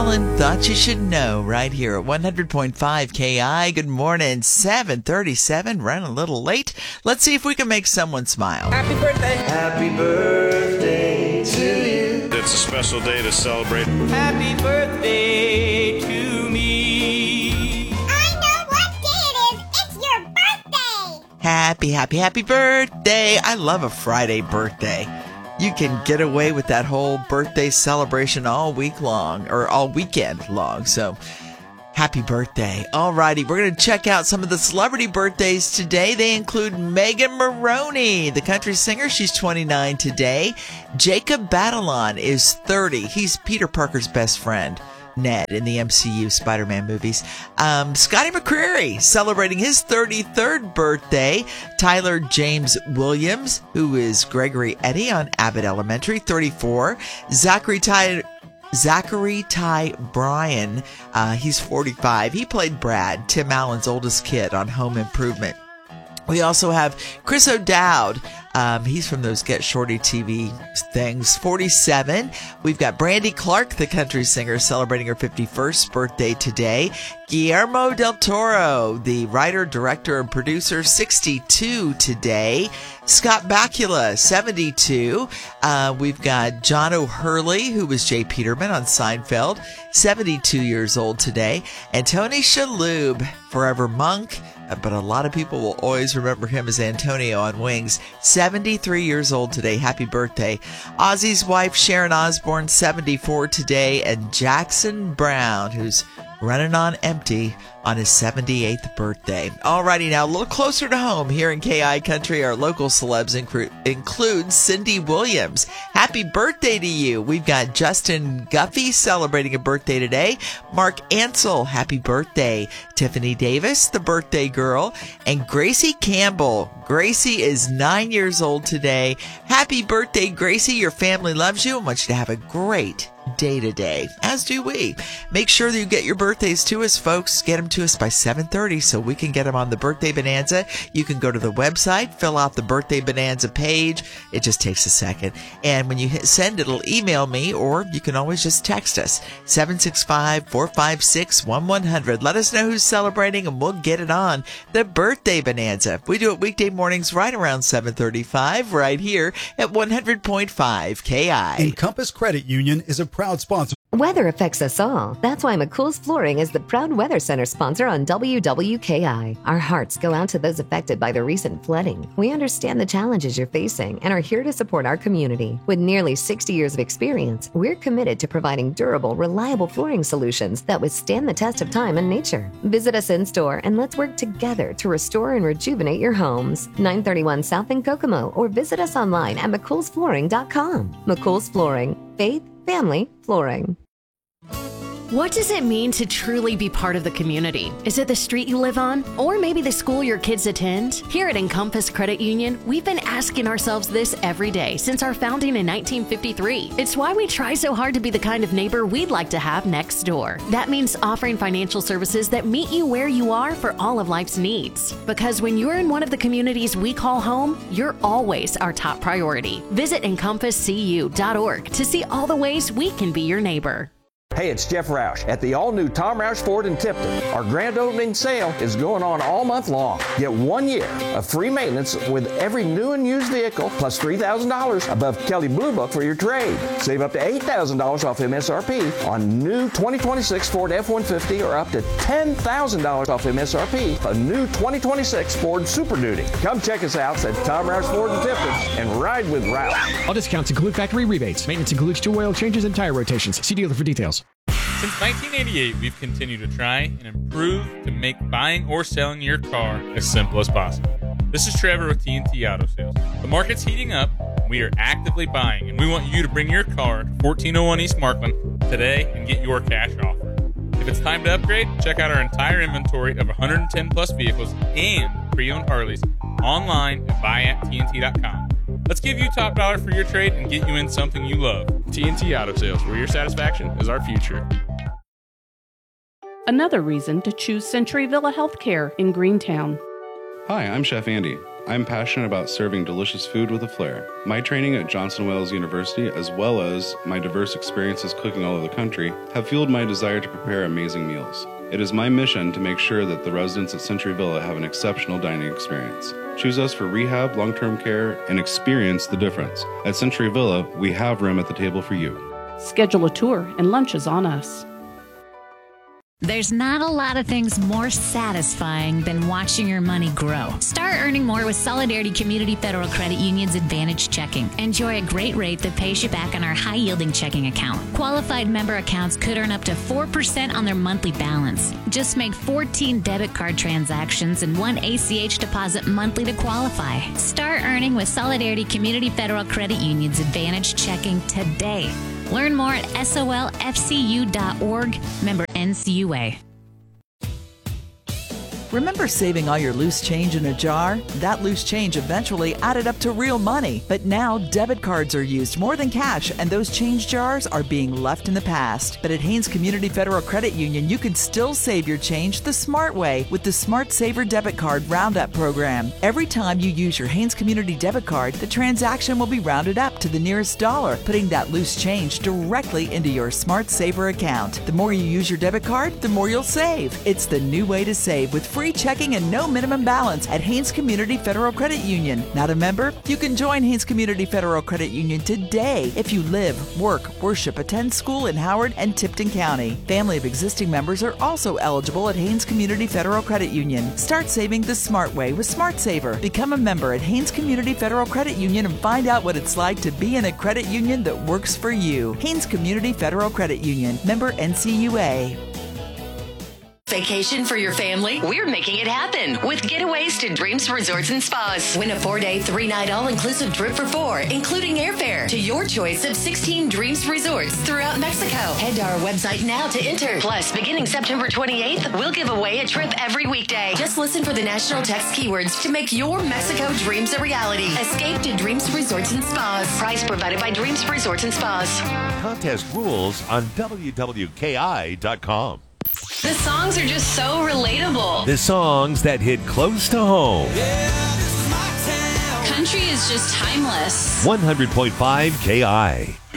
Mullen, Thought You Should Know, right here at 100.5 KI. Good morning, 7:37, running a little late. Let's see if we can make someone smile. Happy birthday. Happy birthday to you. It's a special day to celebrate. Happy birthday to me. I know what day it is. It's your birthday. Happy birthday. I love a Friday birthday. You can get away with that whole birthday celebration all week long, or all weekend long. So, happy birthday. Alrighty, we're going to check out some of the celebrity birthdays today. They include Megan Maroney, the country singer. She's 29 today. Jacob Batalon is 30. He's Peter Parker's best friend, Ned, in the MCU Spider-Man movies. Scotty McCreery celebrating his 33rd birthday. Tyler James Williams, who is Gregory Eddy on Abbott Elementary, 34. Zachary Ty Bryan, he's 45. He played Brad, Tim Allen's oldest kid, on Home Improvement. We also have Chris O'Dowd. He's from those Get Shorty TV things, 47. We've got Brandy Clark, the country singer, celebrating her 51st birthday today. Guillermo del Toro, the writer, director, and producer, 62 today. Scott Bakula, 72. We've got John O'Hurley, who was Jay Peterman on Seinfeld, 72 years old today. And Tony Shalhoub, forever monk, but a lot of people will always remember him as Antonio on Wings, 73 years old today. Happy birthday. Ozzy's wife, Sharon Osbourne, 74 today. And Jackson Brown, who's running on empty on his 78th birthday. Alrighty, now a little closer to home here in KI Country, our local celebs include Cindy Williams. Happy birthday to you. We've got Justin Guffey celebrating a birthday today. Mark Ansel, happy birthday. Tiffany Davis, the birthday girl. And Gracie Campbell. Gracie is 9 years old today. Happy birthday, Gracie. Your family loves you and wants you to have a great day today, as do we. Make sure that you get your birthdays to us, folks. Get them to us by 7:30 so we can get them on the Birthday Bonanza. You can go to the website, fill out the Birthday Bonanza page. It just takes a second. And when you hit send, it'll email me, or you can always just text us, 765-456-1100. Let us know who's celebrating, and we'll get it on the Birthday Bonanza. We do it weekday mornings right around 7:35 right here at 100.5 KI. Encompass Credit Union is a proud sponsor. Weather affects us all. That's why McCool's Flooring is the proud Weather Center sponsor on WWKI. Our hearts go out to those affected by the recent flooding. We understand the challenges you're facing and are here to support our community. With nearly 60 years of experience, we're committed to providing durable, reliable flooring solutions that withstand the test of time and nature. Visit us in store and let's work together to restore and rejuvenate your homes. 931 South in Kokomo, or visit us online at McCoolsFlooring.com. McCool's Flooring. Faith, family, flooring. What does it mean to truly be part of the community? Is it the street you live on? Or maybe the school your kids attend? Here at Encompass Credit Union, we've been asking ourselves this every day since our founding in 1953. It's why we try so hard to be the kind of neighbor we'd like to have next door. That means offering financial services that meet you where you are for all of life's needs. Because when you're in one of the communities we call home, you're always our top priority. Visit EncompassCU.org to see all the ways we can be your neighbor. Hey, it's Jeff Roush at the all-new Tom Roush Ford in Tipton. Our grand opening sale is going on all month long. Get 1 year of free maintenance with every new and used vehicle, plus $3,000 above Kelley Blue Book for your trade. Save up to $8,000 off MSRP on new 2026 Ford F-150, or up to $10,000 off MSRP a new 2026 Ford Super Duty. Come check us out at Tom Roush Ford in Tipton and ride with Roush. All discounts include factory rebates. Maintenance includes 2 oil changes and tire rotations. See dealer for details. Since 1988, we've continued to try and improve to make buying or selling your car as simple as possible. This is Trevor with TNT Auto Sales. The market's heating up. We are actively buying, and we want you to bring your car to 1401 East Markland today and get your cash offer. If it's time to upgrade, check out our entire inventory of 110 plus vehicles and pre-owned Harleys online at buyatTNT.com. Let's give you top dollar for your trade and get you in something you love. TNT Auto Sales, where your satisfaction is our future. Another reason to choose Century Villa Healthcare in Greentown. Hi, I'm Chef Andy. I'm passionate about serving delicious food with a flair. My training at Johnson Wales University, as well as my diverse experiences cooking all over the country, have fueled my desire to prepare amazing meals. It is my mission to make sure that the residents at Century Villa have an exceptional dining experience. Choose us for rehab, long-term care, and experience the difference. At Century Villa, we have room at the table for you. Schedule a tour and lunch is on us. There's not a lot of things more satisfying than watching your money grow. Start earning more with Solidarity Community Federal Credit Union's Advantage Checking. Enjoy a great rate that pays you back on our high-yielding checking account. Qualified member accounts could earn up to 4% on their monthly balance. Just make 14 debit card transactions and 1 ACH deposit monthly to qualify. Start earning with Solidarity Community Federal Credit Union's Advantage Checking today. Learn more at solfcu.org, member NCUA. Remember saving all your loose change in a jar? That loose change eventually added up to real money. But now debit cards are used more than cash, and those change jars are being left in the past. But at Haynes Community Federal Credit Union, you can still save your change the smart way with the Smart Saver Debit Card Roundup program. Every time you use your Haynes Community debit card, the transaction will be rounded up to the nearest dollar, putting that loose change directly into your Smart Saver account. The more you use your debit card, the more you'll save. It's the new way to save with free checking and no minimum balance at Haynes Community Federal Credit Union. Not a member? You can join Haynes Community Federal Credit Union today if you live, work, worship, attend school in Howard and Tipton County. Family of existing members are also eligible at Haynes Community Federal Credit Union. Start saving the smart way with Smart Saver. Become a member at Haynes Community Federal Credit Union and find out what it's like to be in a credit union that works for you. Haynes Community Federal Credit Union. Member NCUA. Vacation for your family? We're making it happen with Getaways to Dreams Resorts and Spas. Win a 4-day, 3-night all-inclusive trip for 4, including airfare to your choice of 16 Dreams Resorts throughout Mexico. Head to our website now to enter. Plus, beginning September 28th, we'll give away a trip every weekday. Just listen for the national text keywords to make your Mexico dreams a reality. Escape to Dreams Resorts and Spas. Price provided by Dreams Resorts and Spas. Contest rules on WWKI.com. The songs are just so relatable. The songs that hit close to home. Country is just timeless. 100.5 KI.